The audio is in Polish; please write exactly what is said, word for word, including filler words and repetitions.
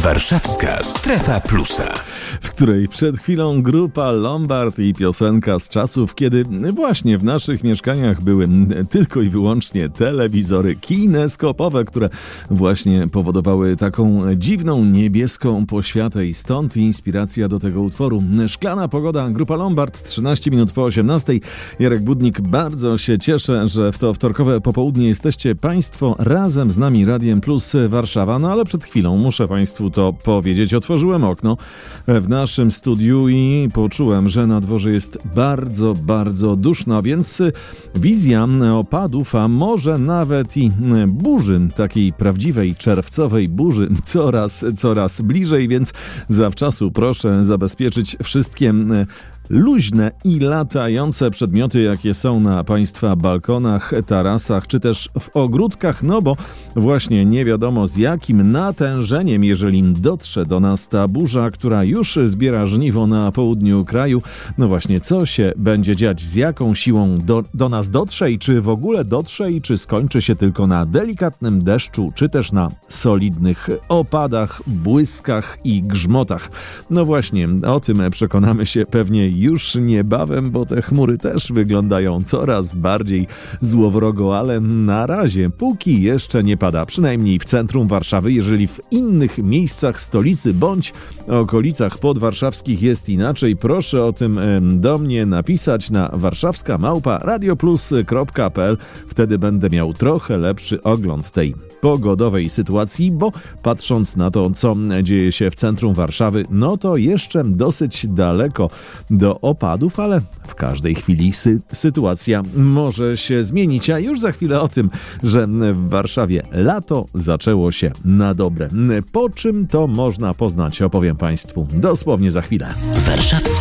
Warszawska Strefa Plusa, w której przed chwilą grupa Lombard i piosenka z czasów, kiedy właśnie w naszych mieszkaniach były tylko i wyłącznie telewizory kineskopowe, które właśnie powodowały taką dziwną niebieską poświatę i stąd inspiracja do tego utworu. Szklana pogoda, grupa Lombard, trzynaście minut po osiemnastej. Jarek Budnik, bardzo się cieszę, że w to wtorkowe popołudnie jesteście Państwo razem z nami Radiem Plus Warszawa, no ale przed chwilą muszę Państwu to powiedzieć. Otworzyłem okno w naszym studiu i poczułem, że na dworze jest bardzo, bardzo duszno, więc wizja opadów, a może nawet i burzy, takiej prawdziwej czerwcowej burzy, coraz, coraz bliżej, więc zawczasu proszę zabezpieczyć wszystkie luźne i latające przedmioty, jakie są na Państwa balkonach, tarasach, czy też w ogródkach, no bo właśnie nie wiadomo z jakim natężeniem, jeżeli dotrze do nas ta burza, która już zbiera żniwo na południu kraju, no właśnie co się będzie dziać, z jaką siłą do, do nas dotrze i czy w ogóle dotrze i czy skończy się tylko na delikatnym deszczu, czy też na solidnych opadach, błyskach i grzmotach. No właśnie, o tym przekonamy się pewnie już niebawem, bo te chmury też wyglądają coraz bardziej złowrogo, ale na razie, póki jeszcze nie pada, przynajmniej w centrum Warszawy. Jeżeli w innych miejscach stolicy bądź okolicach podwarszawskich jest inaczej, proszę o tym do mnie napisać na warszawska małpa radioplus kropka p l. Wtedy będę miał trochę lepszy ogląd tej pogodowej sytuacji, bo patrząc na to, co dzieje się w centrum Warszawy, no to jeszcze dosyć daleko do opadów, ale w każdej chwili sy- sytuacja może się zmienić, a już za chwilę o tym, że w Warszawie lato zaczęło się na dobre. Po czym to można poznać, opowiem Państwu dosłownie za chwilę. Warszawska